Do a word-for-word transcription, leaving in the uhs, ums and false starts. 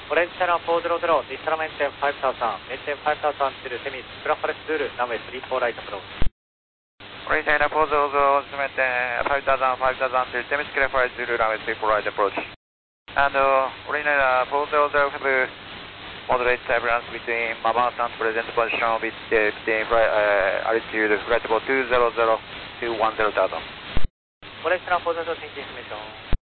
Orange Channel four hundred, Vistara maintain five thousand, maintain five thousand to Semis, Clear for Zulu, runway three four right approach. Orange Channel four hundred, maintain five thousand, five thousand to Semis, Clear for Zulu, runway three four right approach. And uh, Orange Channel four hundred have a moderate turbulence between Mama and present position with the between uh, altitude flight level two zero zero to one zero thousand. Orange Channel four hundred, thank you information.